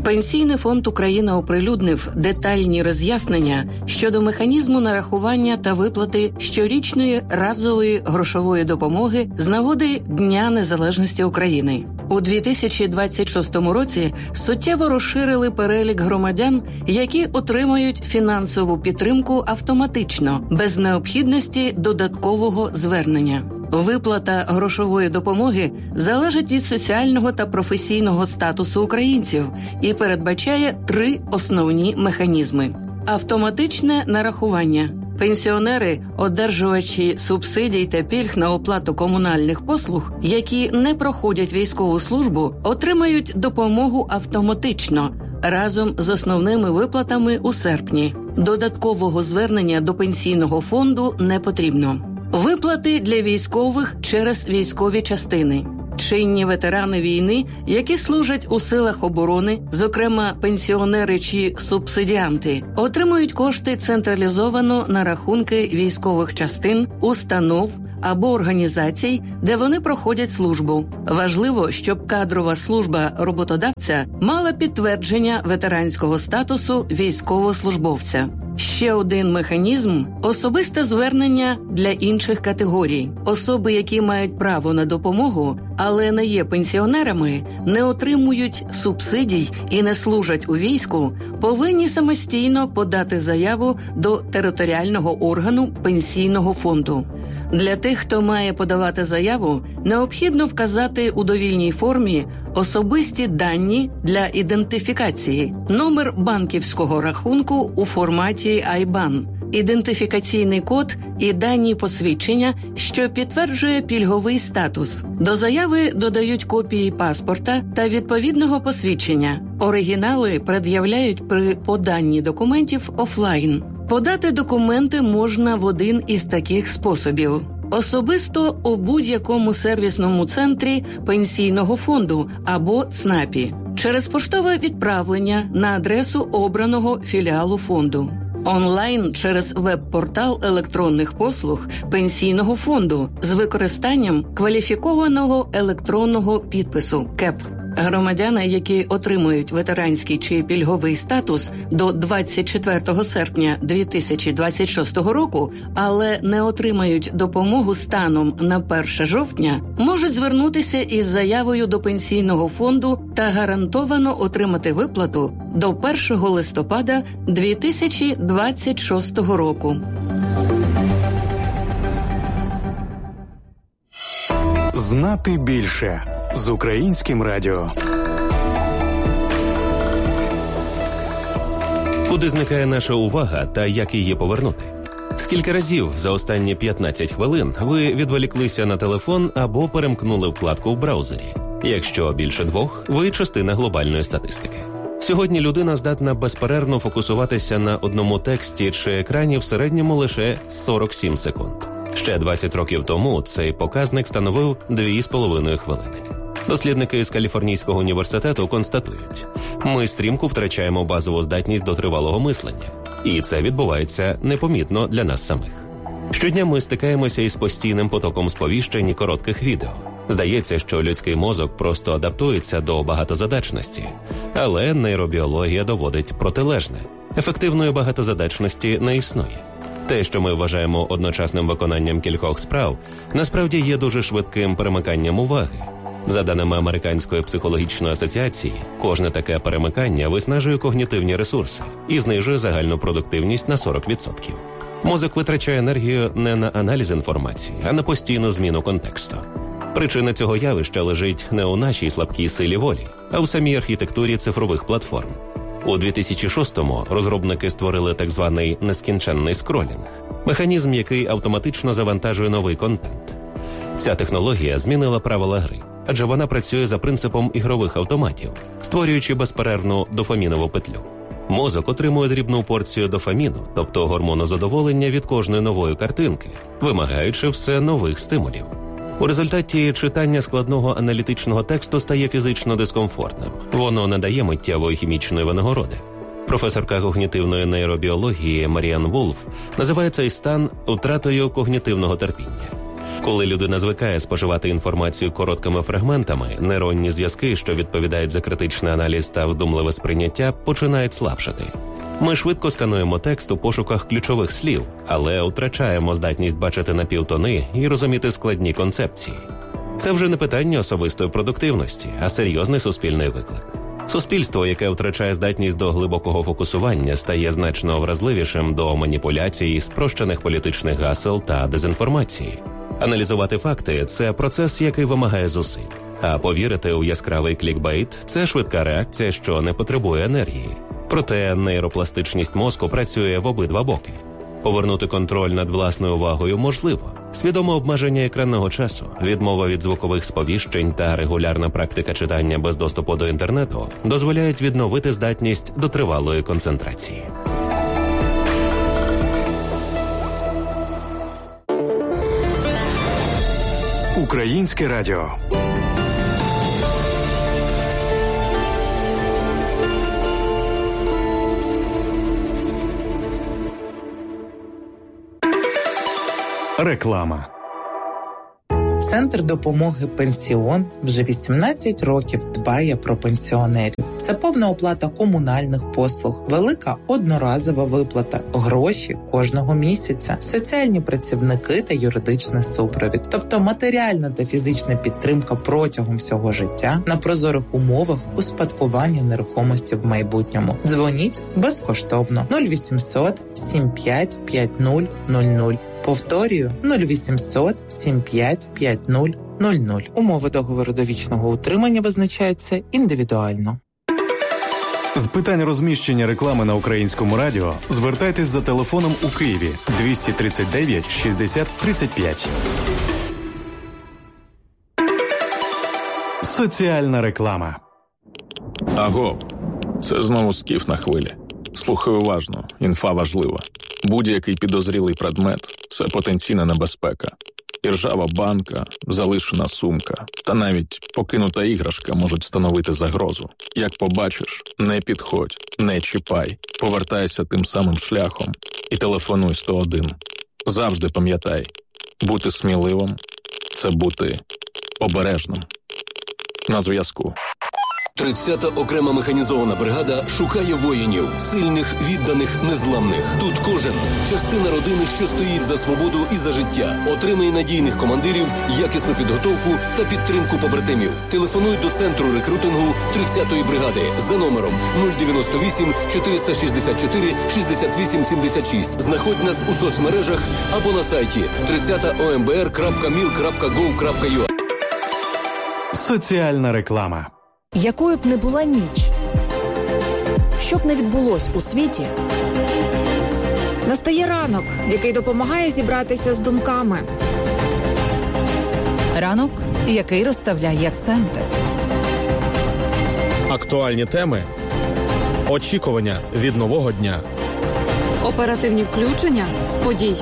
Пенсійний фонд України оприлюднив детальні роз'яснення щодо механізму нарахування та виплати щорічної разової грошової допомоги з нагоди Дня Незалежності України. У дві тисячі двадцять шостому році суттєво розширили перелік громадян, які отримують фінансову підтримку автоматично, без необхідності додаткового звернення. Виплата грошової допомоги залежить від соціального та професійного статусу українців і передбачає три основні механізми. Автоматичне нарахування. Пенсіонери, одержувачі субсидій та пільг на оплату комунальних послуг, які не проходять військову службу, отримають допомогу автоматично, разом з основними виплатами у серпні. Додаткового звернення до пенсійного фонду не потрібно. Виплати для військових через військові частини. Чинні ветерани війни, які служать у силах оборони, зокрема пенсіонери чи субсидіанти, отримують кошти централізовано на рахунки військових частин, установ або організацій, де вони проходять службу. Важливо, щоб кадрова служба роботодавця мала підтвердження ветеранського статусу військовослужбовця. Ще один механізм – особисте звернення для інших категорій. Особи, які мають право на допомогу, але не є пенсіонерами, не отримують субсидій і не служать у війську, повинні самостійно подати заяву до територіального органу пенсійного фонду. Для тих, хто має подавати заяву, необхідно вказати у довільній формі особисті дані для ідентифікації, номер банківського рахунку у форматі ай бан, ідентифікаційний код і дані посвідчення, що підтверджує пільговий статус. До заяви додають копії паспорта та відповідного посвідчення. Оригінали пред'являють при поданні документів офлайн. Подати документи можна в один із таких способів. Особисто у будь-якому сервісному центрі пенсійного фонду або ЦНАПі. Через поштове відправлення на адресу обраного філіалу фонду. Онлайн через веб-портал електронних послуг пенсійного фонду з використанням кваліфікованого електронного підпису КЕП. Громадяни, які отримують ветеранський чи пільговий статус до двадцять четвертого серпня дві тисячі двадцять шостого року, але не отримають допомогу станом на перше жовтня, можуть звернутися із заявою до пенсійного фонду та гарантовано отримати виплату до першого листопада дві тисячі двадцять шостого року. Знати більше з Українським радіо. Куди зникає наша увага та як її повернути? Скільки разів за останні п'ятнадцять хвилин ви відволіклися на телефон або перемкнули вкладку в браузері? Якщо більше двох, ви частина глобальної статистики. Сьогодні людина здатна безперервно фокусуватися на одному тексті чи екрані в середньому лише сорок сім секунд. Ще двадцять років тому цей показник становив дві з половиною хвилини. Дослідники з Каліфорнійського університету констатують, ми стрімко втрачаємо базову здатність до тривалого мислення. І це відбувається непомітно для нас самих. Щодня ми стикаємося із постійним потоком сповіщень і коротких відео. Здається, що людський мозок просто адаптується до багатозадачності. Але нейробіологія доводить протилежне. Ефективної багатозадачності не існує. Те, що ми вважаємо одночасним виконанням кількох справ, насправді є дуже швидким перемиканням уваги. За даними Американської психологічної асоціації, кожне таке перемикання виснажує когнітивні ресурси і знижує загальну продуктивність на сорок відсотків. Мозок витрачає енергію не на аналіз інформації, а на постійну зміну контексту. Причина цього явища лежить не у нашій слабкій силі волі, а у самій архітектурі цифрових платформ. У дві тисячі шостому розробники створили так званий нескінченний скролінг – механізм, який автоматично завантажує новий контент. Ця технологія змінила правила гри, адже вона працює за принципом ігрових автоматів, створюючи безперервну дофамінову петлю. Мозок отримує дрібну порцію дофаміну, тобто гормону задоволення від кожної нової картинки, вимагаючи все нових стимулів. У результаті читання складного аналітичного тексту стає фізично дискомфортним. Воно не дає миттєвої хімічної винагороди. Професорка когнітивної нейробіології Маріан Вулф називає цей стан втратою когнітивного терпіння. Коли людина звикає споживати інформацію короткими фрагментами, нейронні зв'язки, що відповідають за критичний аналіз та вдумливе сприйняття, починають слабшати. Ми швидко скануємо текст у пошуках ключових слів, але втрачаємо здатність бачити на півтони і розуміти складні концепції. Це вже не питання особистої продуктивності, а серйозний суспільний виклик. Суспільство, яке втрачає здатність до глибокого фокусування, стає значно вразливішим до маніпуляцій, спрощених політичних гасел та дезінформації. Аналізувати факти – це процес, який вимагає зусиль. А повірити у яскравий клікбейт – це швидка реакція, що не потребує енергії. Проте нейропластичність мозку працює в обидва боки. Повернути контроль над власною увагою можливо. Свідоме обмеження екранного часу, відмова від звукових сповіщень та регулярна практика читання без доступу до інтернету дозволяють відновити здатність до тривалої концентрації. Українське радіо. Реклама. Центр допомоги «Пенсіон» вже вісімнадцять років дбає про пенсіонерів. Це повна оплата комунальних послуг, велика одноразова виплата, гроші кожного місяця, соціальні працівники та юридичний супровід. Тобто матеріальна та фізична підтримка протягом всього життя на прозорих умовах успадкування нерухомості в майбутньому. Дзвоніть безкоштовно нуль вісімсот сім п'ять п'ять нуль нуль нуль. Повторюю, нуль вісімсот сім п'ять п'ять нуль нуль нуль. Умови договору довічного утримання визначаються індивідуально. З питань розміщення реклами на Українському радіо звертайтесь за телефоном у Києві двісті тридцять дев'ять шістдесят тридцять п'ять. Соціальна реклама. Аго, це знову Скіф на хвилі. Слухай уважно, інфа важлива. Будь-який підозрілий предмет – це потенційна небезпека. Іржава банка, залишена сумка та навіть покинута іграшка можуть становити загрозу. Як побачиш, не підходь, не чіпай, повертайся тим самим шляхом і телефонуй сто один. Завжди пам'ятай, бути сміливим – це бути обережним. На зв'язку. тридцята окрема механізована бригада шукає воїнів, сильних, відданих, незламних. Тут кожен – частина родини, що стоїть за свободу і за життя. Отримає надійних командирів, якісну підготовку та підтримку побратимів. Телефонуй до центру рекрутингу тридцятої бригади за номером нуль дев'яносто вісім чотириста шістдесят чотири шістдесят вісім сімдесят шість. Знаходь нас у соцмережах або на сайті тридцята о ем бе ер крапка міл крапка гов крапка ю а. Соціальна реклама. Якою б не була ніч, що б не відбулось у світі, настає ранок, який допомагає зібратися з думками. Ранок, який розставляє акценти. Актуальні теми, очікування від нового дня. Оперативні включення з подій.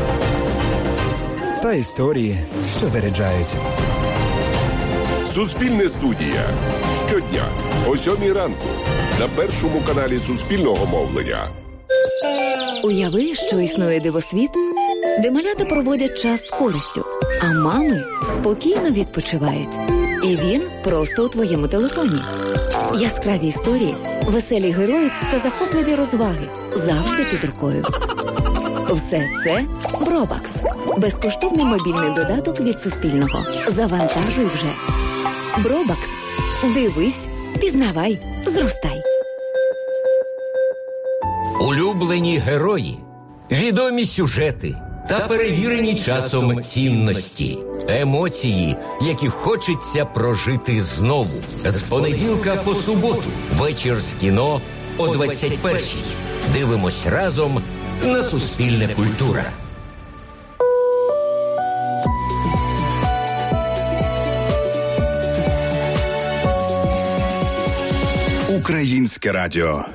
Та історії, що заряджають. Суспільне студія. Щодня о сьомій ранку на першому каналі Суспільного мовлення. Уяви, що існує дивосвіт, де малята проводять час з користю, а мами спокійно відпочивають. І він просто у твоєму телефоні. Яскраві історії, веселі герої та захопливі розваги завжди під рукою. Все це Бробакс. Безкоштовний мобільний додаток від Суспільного. Завантажуй вже. Бробакс. Дивись, пізнавай, зростай. Улюблені герої, відомі сюжети та перевірені часом цінності. Емоції, які хочеться прожити знову. З понеділка по суботу. Вечір з кіно о двадцять першій. Дивимось разом на Суспільне культура. Українське радіо.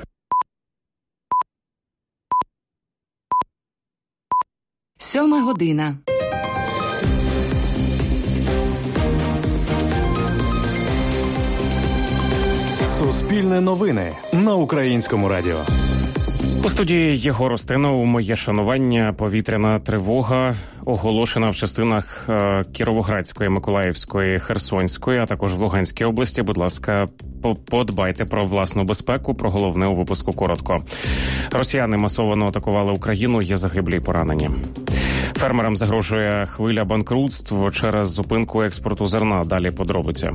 Сьома година. Суспільне новини на Українському радіо. У студії Єгор Устинов. Моє шанування. Повітряна тривога оголошена в частинах Кіровоградської, Миколаївської, Херсонської, а також в Луганській області. Будь ласка, подбайте про власну безпеку. Про головне у випуску коротко. Росіяни масово атакували Україну, є загиблі й поранені. Фермерам загрожує хвиля банкрутств через зупинку експорту зерна. Далі подробиці.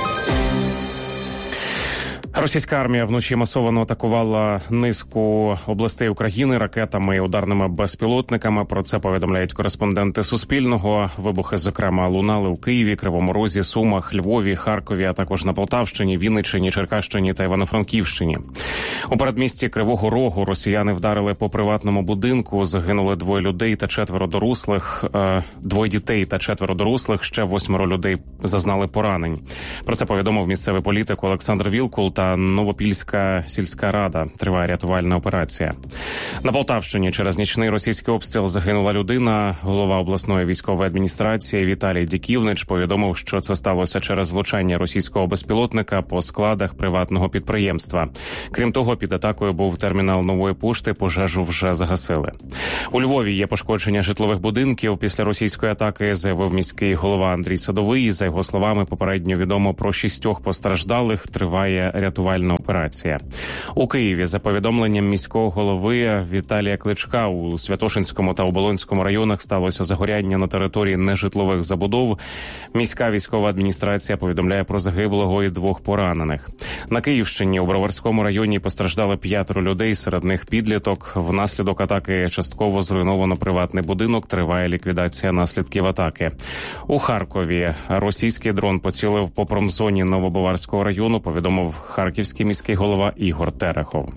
Російська армія вночі масово атакувала низку областей України ракетами і ударними безпілотниками. Про це повідомляють кореспонденти Суспільного. Вибухи, зокрема, лунали у Києві, Кривому Розі, Сумах, Львові, Харкові, а також на Полтавщині, Вінниччині, Черкащині та Івано-Франківщині. У передмісті Кривого Рогу росіяни вдарили по приватному будинку. Загинули двоє людей та четверо дорослих. Двоє дітей та четверо дорослих. Ще восьмеро людей зазнали поранень. Про це повідомив місцевий політик Олександр Вілкул та Новопільська сільська рада. Триває рятувальна операція. На Полтавщині через нічний російський обстріл загинула людина. Голова обласної військової адміністрації Віталій Діківнич повідомив, що це сталося через влучання російського безпілотника по складах приватного підприємства. Крім того, під атакою був термінал Нової пошти, пожежу вже загасили. У Львові є пошкодження житлових будинків після російської атаки, заявив міський голова Андрій Садовий. За його словами, попередньо відомо про шістьох постраждалих. Триває рятувальна операція. У Києві, за повідомленням міського голови Віталія Кличка, у Святошинському та Оболонському районах сталося загоряння на території нежитлових забудов. Міська військова адміністрація повідомляє про загиблого і двох поранених. На Київщині у Броварському районі постраждали п'ятеро людей, серед них підліток. Внаслідок атаки частково зруйновано приватний будинок, триває ліквідація наслідків атаки. У Харкові російський дрон поцілив по промзоні Новобаварського району, повідомив харківський міський голова Ігор Терехов.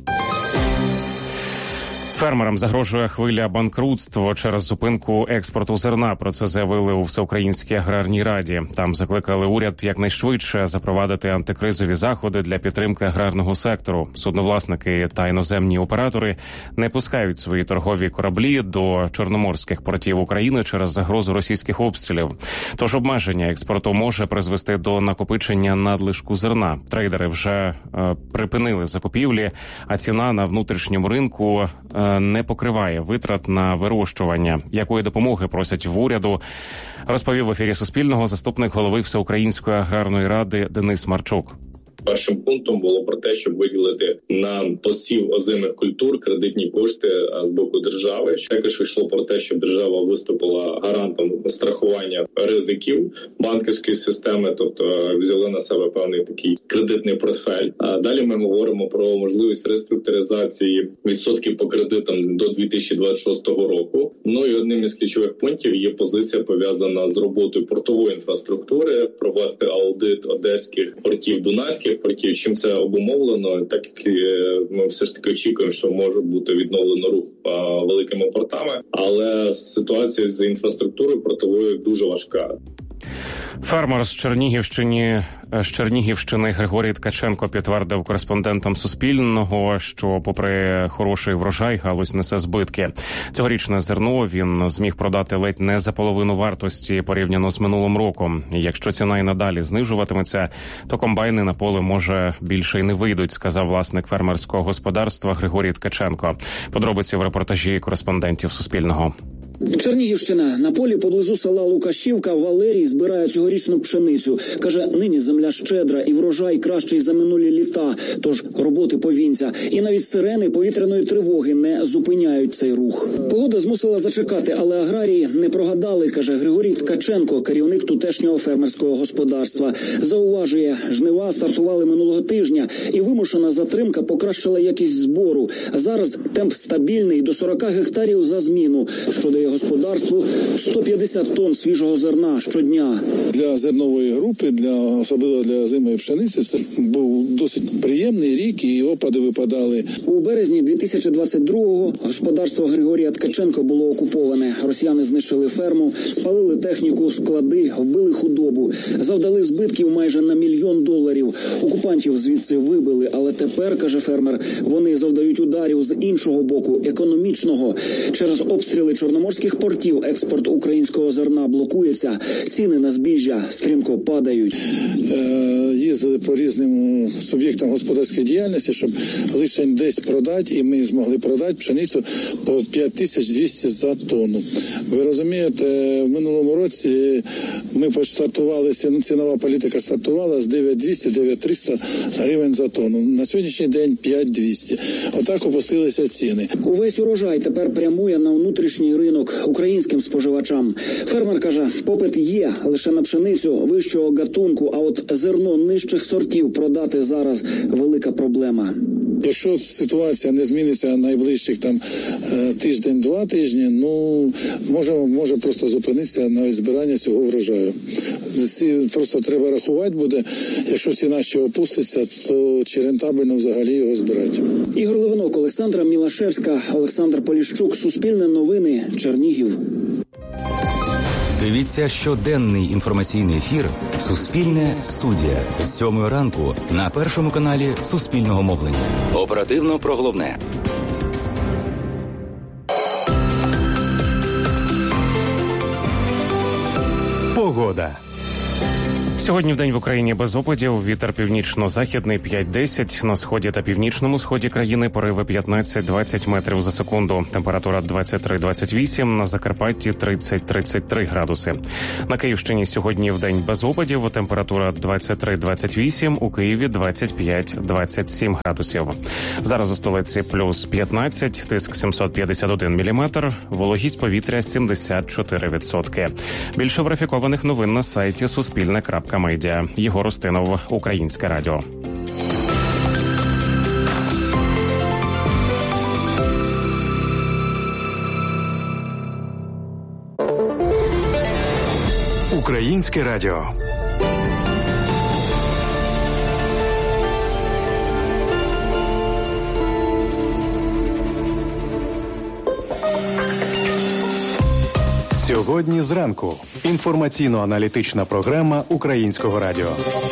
Фермерам загрожує хвиля банкрутства через зупинку експорту зерна. Про це заявили у Всеукраїнській аграрній раді. Там закликали уряд якнайшвидше запровадити антикризові заходи для підтримки аграрного сектору. Судновласники та іноземні оператори не пускають свої торгові кораблі до чорноморських портів України через загрозу російських обстрілів. Тож обмеження експорту може призвести до накопичення надлишку зерна. Трейдери вже е, припинили закупівлі, а ціна на внутрішньому ринку е, не покриває витрат на вирощування. Якої допомоги просять в уряду, розповів в ефірі Суспільного заступник голови Всеукраїнської аграрної ради Денис Марчук. Першим пунктом було про те, щоб виділити на посів озимих культур кредитні кошти з боку держави. Також йшло про те, щоб держава виступила гарантом страхування ризиків банківської системи, тобто взяли на себе певний такий кредитний портфель. А далі ми говоримо про можливість реструктуризації відсотків по кредитам до дві тисячі двадцять шостого року. Ну і одним із ключових пунктів є позиція пов'язана з роботою портової інфраструктури, провести аудит одеських портів, дунайських портів. Чим це обумовлено? Так як ми все ж таки очікуємо, що може бути відновлено рух а, великими портами, але ситуація з інфраструктурою портовою дуже важка. Фермер з Чернігівщини, з Чернігівщини Григорій Ткаченко підтвердив кореспондентам Суспільного, що попри хороший врожай, галузь несе збитки. Цьогорічне зерно він зміг продати ледь не за половину вартості порівняно з минулим роком. І якщо ціна і надалі знижуватиметься, то комбайни на поле, може, більше й не вийдуть, сказав власник фермерського господарства Григорій Ткаченко. Подробиці в репортажі кореспондентів Суспільного. Чернігівщина. На полі поблизу села Лукашівка Валерій збирає цьогорічну пшеницю. Каже, нині земля щедра і врожай кращий за минулі літа, тож роботи повінця. І навіть сирени повітряної тривоги не зупиняють цей рух. Погода змусила зачекати, але аграрії не прогадали, каже Григорій Ткаченко, керівник тутешнього фермерського господарства. Зауважує, жнива стартували минулого тижня, і вимушена затримка покращила якість збору. Зараз темп стабільний, до сорок гектарів за зміну, що дає господарству сто п'ятдесят тонн свіжого зерна щодня. Для зернової групи, для особливо для озимої пшениці, це був досить приємний рік, і опади випадали. У березні дві тисячі двадцять другого господарство Григорія Ткаченко було окуповане. Росіяни знищили ферму, спалили техніку, склади, вбили худобу, завдали збитків майже на мільйон доларів. Окупантів звідси вибили, але тепер, каже фермер, вони завдають ударів з іншого боку, економічного. Через обстріли Чорноморського чорноморських портів експорт українського зерна блокується. Ціни на збіжжя стрімко падають. Їздили по різним суб'єктам господарської діяльності, щоб лише десь продати, і ми змогли продати пшеницю по п'ять тисяч двісті за тонну. Ви розумієте, в минулому році ми постартували, цінова політика стартувала з дев'ять тисяч двісті - дев'ять тисяч триста гривень за тонну. На сьогоднішній день п'ять тисяч двісті. Отак опустилися ціни. Увесь урожай тепер прямує на внутрішній ринок українським споживачам. Фермер каже, попит є лише на пшеницю вищого гатунку, а от зерно нижчих сортів продати зараз велика проблема. Якщо ситуація не зміниться найближчих там тиждень-два тижні, ну може, може просто зупинитися навіть збирання цього врожаю. Просто треба рахувати буде, якщо ціна ще опуститься, то чи рентабельно взагалі його збирати. Ігор Левинок, Олександра Мілашевська, Олександр Поліщук, Суспільне новини, Чернігів. Дивіться щоденний інформаційний ефір «Суспільне студія» з сьомої ранку на першому каналі Суспільного мовлення. Оперативно про головне. Погода. Сьогодні вдень в Україні без опадів, вітер північно-західний п'ять-десять, на сході та північному сході країни пориви п'ятнадцять-двадцять метрів за секунду, температура двадцять три - двадцять вісім, на Закарпатті тридцять - тридцять три градуси. На Київщині сьогодні вдень без опадів, температура двадцять три - двадцять вісім, у Києві двадцять п'ять - двадцять сім градусів. Зараз у столиці плюс п'ятнадцять, тиск сімсот п'ятдесят один міліметр, вологість повітря сімдесят чотири відсотки. Більше верифікованих новин на сайті Суспільне крапка медіа. Єгор Устинов, Українське радіо. Українське радіо. Сьогодні зранку. Інформаційно-аналітична програма Українського радіо.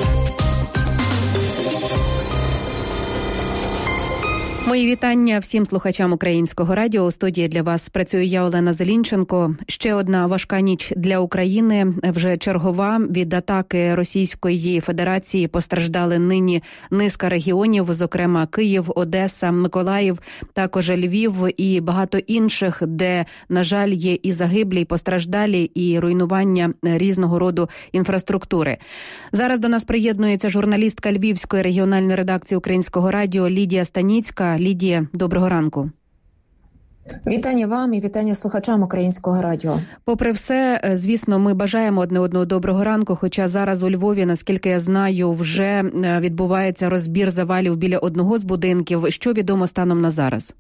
Мої вітання всім слухачам Українського радіо. У студії для вас працюю я, Олена Зелінченко. Ще одна важка ніч для України. Вже чергова. Від атаки Російської Федерації постраждали нині низка регіонів, зокрема Київ, Одеса, Миколаїв, також Львів і багато інших, де, на жаль, є і загиблі, і постраждалі, і руйнування різного роду інфраструктури. Зараз до нас приєднується журналістка Львівської регіональної редакції Українського радіо Лідія Станіцька. Лідія, доброго ранку. Вітання вам і вітання слухачам Українського радіо. Попри все, звісно, ми бажаємо одне одного доброго ранку, хоча зараз у Львові, наскільки я знаю, вже відбувається розбір завалів біля одного з будинків. Що відомо станом на зараз?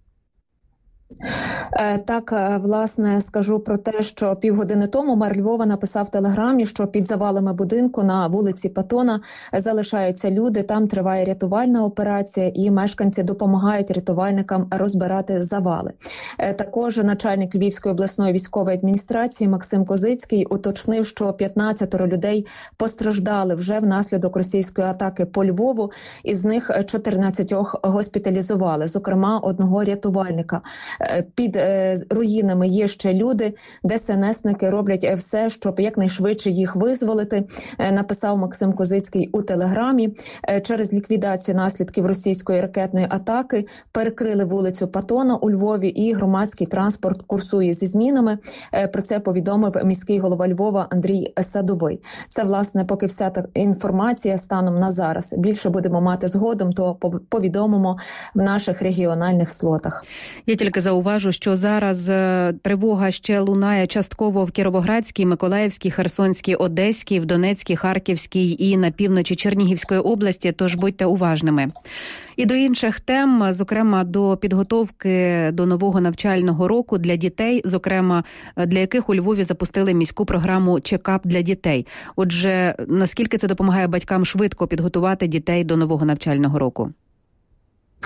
Так, власне, скажу про те, що півгодини тому мер Львова написав в телеграмі, що під завалами будинку на вулиці Патона залишаються люди, там триває рятувальна операція і мешканці допомагають рятувальникам розбирати завали. Також начальник Львівської обласної військової адміністрації Максим Козицький уточнив, що п'ятнадцять людей постраждали вже внаслідок російської атаки по Львову, із них чотирнадцять госпіталізували, зокрема одного рятувальника. Під е, руїнами є ще люди, ДСНСники роблять все, щоб якнайшвидше їх визволити, е, написав Максим Козицький у телеграмі. Е, через ліквідацію наслідків російської ракетної атаки перекрили вулицю Патона у Львові і громадський транспорт курсує зі змінами. Е, про це повідомив міський голова Львова Андрій Садовий. Це, власне, поки вся та інформація станом на зараз. Більше будемо мати згодом, то повідомимо в наших регіональних слотах. Я тільки зауважу, що зараз тривога ще лунає частково в Кіровоградській, Миколаївській, Херсонській, Одеській, в Донецькій, Харківській і на півночі Чернігівської області, тож будьте уважними. І до інших тем, зокрема до підготовки до нового навчального року для дітей, зокрема для яких у Львові запустили міську програму «Чекап для дітей». Отже, наскільки це допомагає батькам швидко підготувати дітей до нового навчального року?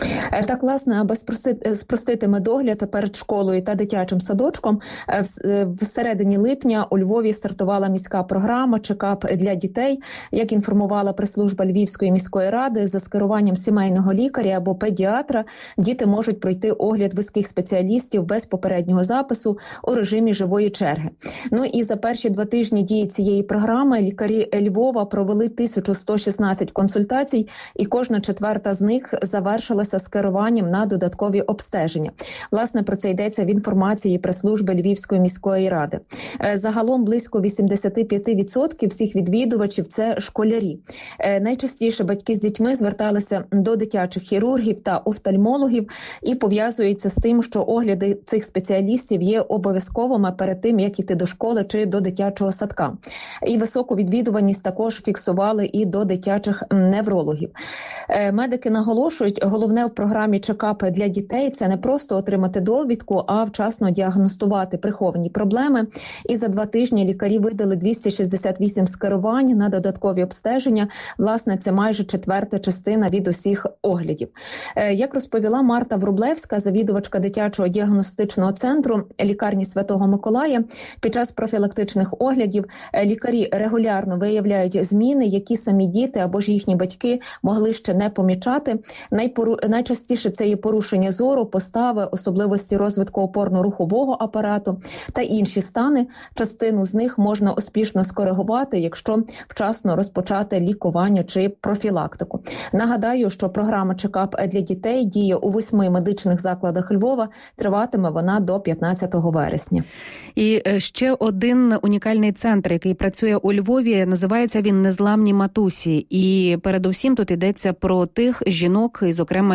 Так, власне, аби спростити, спростити медогляд перед школою та дитячим садочком, в середині липня у Львові стартувала міська програма «Чекап для дітей». Як інформувала прес-служба Львівської міської ради, за скеруванням сімейного лікаря або педіатра діти можуть пройти огляд вузьких спеціалістів без попереднього запису у режимі живої черги. Ну і за перші два тижні дії цієї програми лікарі Львова провели тисячу сто шістнадцять консультацій, і кожна четверта з них завершилася скеруванням на додаткові обстеження. Власне, про це йдеться в інформації прес-служби Львівської міської ради. Загалом близько вісімдесят п'ять відсотків всіх відвідувачів – це школярі. Найчастіше батьки з дітьми зверталися до дитячих хірургів та офтальмологів і пов'язуються з тим, що огляди цих спеціалістів є обов'язковими перед тим, як іти до школи чи до дитячого садка. І високу відвідуваність також фіксували і до дитячих неврологів. Медики наголошують, головне в програмі «Чекап для дітей» – це не просто отримати довідку, а вчасно діагностувати приховані проблеми. І за два тижні лікарі видали двісті шістдесят вісім скерувань на додаткові обстеження. Власне, це майже четверта частина від усіх оглядів. Як розповіла Марта Врублевська, завідувачка дитячого діагностичного центру лікарні Святого Миколая, під час профілактичних оглядів лікарі регулярно виявляють зміни, які самі діти або ж їхні батьки могли ще не помічати. Найпору... Найчастіше це є порушення зору, постави, особливості розвитку опорно-рухового апарату та інші стани. Частину з них можна успішно скоригувати, якщо вчасно розпочати лікування чи профілактику. Нагадаю, що програма «Чекап для дітей» діє у восьми медичних закладах Львова. Триватиме вона до п'ятнадцятого вересня. І ще один унікальний центр, який працює у Львові, називається він «Незламні матусі». І передусім тут йдеться про тих жінок, і, зокрема,